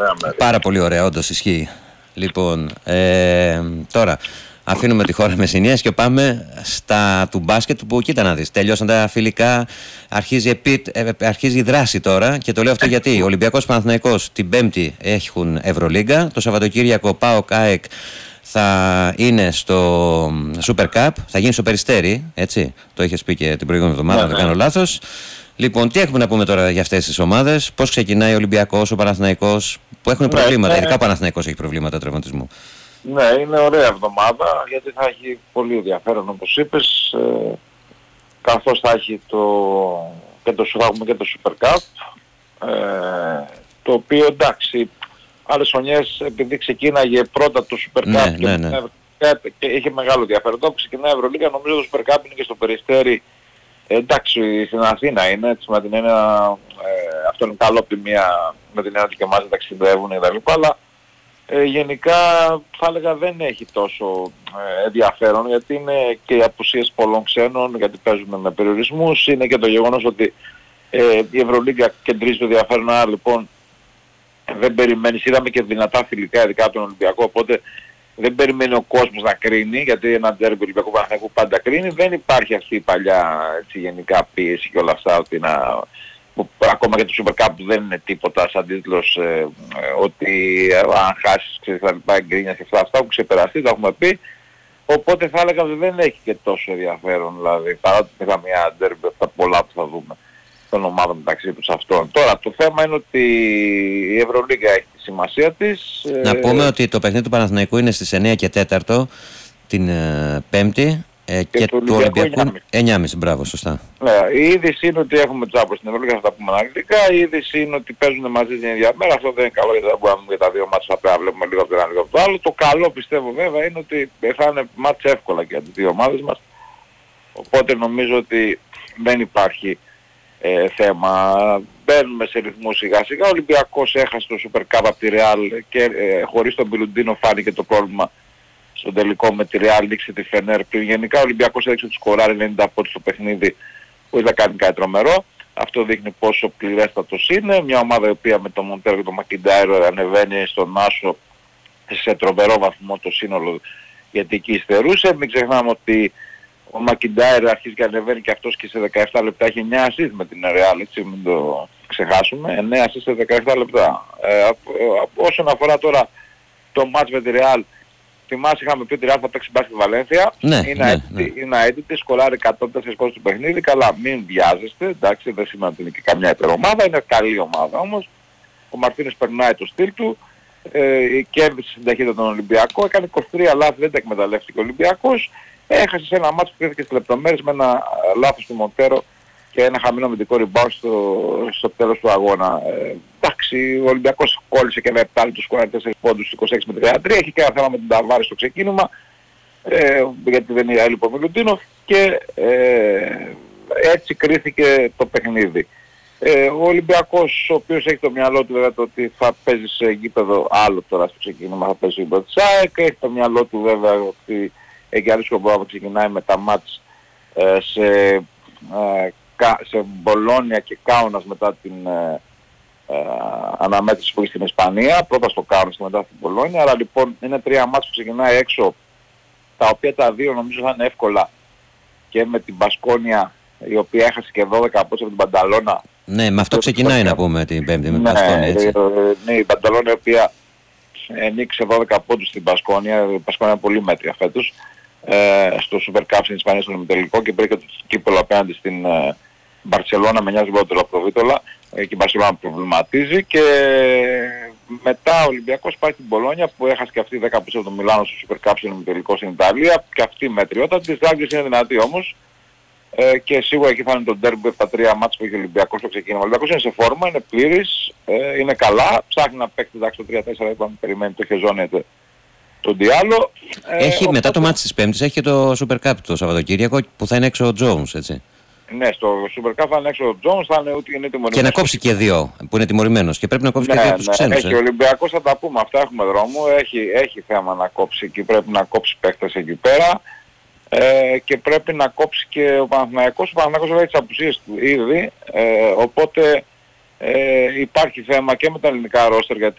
Πάρα πολύ ωραία, όντως ισχύει. Λοιπόν, τώρα αφήνουμε τη χώρα Μεσσηνίας και πάμε στα του μπάσκετ που κοίτα να δεις. Τελειώσαν τα φιλικά, αρχίζει η δράση τώρα και το λέω αυτό γιατί ο Ολυμπιακός Παναθηναϊκός την Πέμπτη έχουν Ευρωλίγκα, το Σαββατοκύριακο ΠΑΟΚ ΑΕΚ θα είναι στο Super Cup, θα γίνει στο Περιστέρι, έτσι, το είχες πει και την προηγούμενη εβδομάδα, αν δεν κάνω λάθος. Λοιπόν, τι έχουμε να πούμε τώρα για αυτές τις ομάδες, πώς ξεκινάει ο Ολυμπιακός, ο Παναθηναϊκός, που έχουν προβλήματα, ειδικά ο Παναθηναϊκός έχει προβλήματα τραυματισμού. Ναι, είναι ωραία εβδομάδα γιατί θα έχει πολύ ενδιαφέρον όπως είπες, καθώς θα έχει και το Super Cup, το οποίο εντάξει, άλλες χρονιές επειδή ξεκίναγε πρώτα το Super Cup και είχε μεγάλο ενδιαφέρον, τώρα ξεκινάει η Ευρωλίγκα, νομίζω το Super Cup είναι και στο Περιστέρι. Εντάξει, στην Αθήνα είναι, έτσι, με την έννοια, αυτό είναι καλό από τη μία, με την έννοια ότι και εμάς δεν ταξιδεύουν κτλ. Αλλά γενικά θα έλεγα δεν έχει τόσο ενδιαφέρον, γιατί είναι και οι απουσίες πολλών ξένων, γιατί παίζουμε με περιορισμούς, είναι και το γεγονός ότι η Ευρωλίγκα κεντρίζει το ενδιαφέρον, άρα λοιπόν δεν περιμένεις, είδαμε και δυνατά φιλικά ειδικά από τον Ολυμπιακό, οπότε δεν περιμένει ο κόσμος να κρίνει, γιατί ένα ντέρμπι Ολυμπιακού Παναθηναϊκού πάντα κρίνει. Δεν υπάρχει αυτή η παλιά έτσι, γενικά πίεση και όλα αυτά, ότι ακόμα και το Super Cup δεν είναι τίποτα σαν τίτλος, ότι αν χάσεις θα πάει γκρίνια και αυτά έχουν ξεπεραστεί, το έχουμε πει. Οπότε θα έλεγα ότι δεν έχει και τόσο ενδιαφέρον, δηλαδή, παρά ότι είχα μια ντέρμπι αυτά πολλά που θα δούμε των ομάδων μεταξύ τους αυτών. Τώρα το θέμα είναι ότι η Ευρωλίγκα έχει τη σημασία της. Να πούμε ότι το παιχνίδι του Παναθηναϊκού είναι στις 9 και 4 την Πέμπτη και του Ολυμπιακού 9.30, μπράβο, σωστά. Ναι, η είδηση είναι ότι έχουμε τσάπο στην Ευρωλίγκα, θα τα πούμε αναλυτικά. Η είδηση είναι ότι παίζουν μαζί την ίδια μέρα. Αυτό δεν είναι καλό γιατί δεν μπορούμε για τα δύο μάτς, θα πρέπει να βλέπουμε λίγο από το ένα λίγο από το άλλο. Το καλό πιστεύω βέβαια είναι ότι θα είναι μάτς εύκολα και για τις δύο ομάδες μας. Οπότε νομίζω ότι δεν υπάρχει θέμα. Μπαίνουμε σε ρυθμό σιγά σιγά. Ο Ολυμπιακός έχασε το Super Cup από τη Real και χωρίς τον Πιλουντίνο φάνηκε το πρόβλημα στον τελικό με τη Real, δείξε τη Φενέρ πριν. Γενικά ο Ολυμπιακός έδειξε ότι σκοράρει 90 πόντους στο παιχνίδι χωρίς να κάνει κάτι τρομερό. Αυτό δείχνει πόσο πληρέστατος είναι. Μια ομάδα η οποία με τον Μοντέρο και τον Μακιντάιρο ανεβαίνει στον άσο σε τρομερό βαθμό το σύνολο, γιατί εκεί υστερούσε. Μην ξεχνάμε ότι ο Μακιντάιρ αρχίζει και ανεβαίνει και αυτός και σε 17 λεπτά έχει 9 assist με την Real, έτσι μην το ξεχάσουμε, 9 assist σε 17 λεπτά. Όσον αφορά τώρα το match με τη Real, θυμάσαι είχαμε πει ότι η Real θα παίξει μπάσκετ Βαλένθια, είναι αίτητη, σκοράρει 104 πόντους του παιχνίδι, καλά μην βιάζεστε, εντάξει δεν σημαίνει ότι είναι και καμιά υπερομάδα, είναι καλή ομάδα όμως, ο Μαρτίνες περνάει το στυλ του, κέρδισε στην ταχύτητα τον Ολυμπιακό, έκανε 23 λάθη, δεν τα εκμεταλλεύτηκε ο Ολυμπιακός. Έχασε σε ένα μάτσο που κρίθηκε στις λεπτομέρειες με ένα λάθος του Μοντέρο και ένα χαμηλό αμυντικό rebound στο τέλος του αγώνα. Εντάξει, ο Ολυμπιακός κόλλησε και ένα 7 λεπτό σκοράρει 4 πόντους, 26 με 33. Έχει και ένα θέμα με την Ταβάρη στο ξεκίνημα, γιατί δεν είναι έλειπο ο Μιλουτίνοφ και έτσι κρίθηκε το παιχνίδι. Ο Ολυμπιακός, ο οποίος έχει το μυαλό του βέβαια το ότι θα παίζει σε γήπεδο άλλο τώρα στο ξεκίνημα, θα παίζει γήπεδο της ΑΕΚ, έχει το μυαλό του βέβαια ότι έχει άλλο σκοπό που ξεκινάει με τα μάτς σε Μπολόνια και Κάουνας μετά την αναμέτρηση που έχει στην Ισπανία, πρώτα στο Κάουνας και μετά στην Μπολόνια, αλλά λοιπόν είναι 3 μάτς που ξεκινάει έξω, τα οποία τα δύο νομίζω θα είναι εύκολα και με την Μπασκόνια, η οποία έχασε και 12 από την Πανταλώνα. Ναι, με αυτό ξεκινάει να πούμε την Πέμπτη με την Μπασκόνια, έτσι. Ναι, η Πανταλώνα η οποία νίκησε 12 πόντους στην Μπασκόνια, η Μπασκόνια είναι πολύ μέτρια φέτος, στο Super Cup στην Ισπανία στον ημιτελικό και βρήκε το κύπελλο απέναντι στην Μπαρσελόνα με 9 λιγότερο από το Βίτολα και η Μπαρσελόνα προβληματίζει και μετά ο Ολυμπιακός πάει στην Μπολόνια που έχασε και αυτή 10 πίσω από το Μιλάνο στο Super Cup στον ημιτελικό στην Ιταλία και αυτή μετριότατη, της Άγγλης είναι δυνατή όμως και σίγουρα εκεί θα είναι το ντέρμπι από τα 3 μάτς που έχει ο Ολυμπιακός στο ξεκίνημα. Ο Ολυμπιακός είναι σε φόρμα, είναι πλήρης, είναι καλά, ψάχνει να παίξει εντάξει το 3-4 είπαμε περιμένει το χεζόνιεται τον Διάλο. Έχει μετά το μάτς της Πέμπτης, έχει και το Super Cup το Σαββατοκύριακο που θα είναι έξω ο Jones, έτσι. Ναι, στο Super Cup θα είναι έξω ο Jones, θα είναι ούτε είναι τιμωρημένος. Και να κόψει και δύο που είναι τιμωρημένος και πρέπει να κόψει και δύο τους ξένους. Έχει ο Ολυμπιακός, θα τα πούμε, αυτά έχουμε δρόμο, έχει θέμα να κόψει και πρέπει να κόψει παίκτες εκεί πέρα και πρέπει να κόψει και ο Παναθηναϊκός. Ο Παναθηναϊκός έχει τις απουσίες του ήδη, οπότε υπάρχει θέμα και με τα ελληνικά ρόστερ γιατί